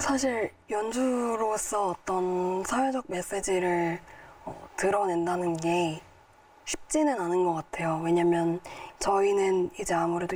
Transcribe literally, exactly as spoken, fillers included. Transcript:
사실 연주로서 어떤 사회적 메시지를 어, 드러낸다는 게 쉽지는 않은 것 같아요. 왜냐면 저희는 이제 아무래도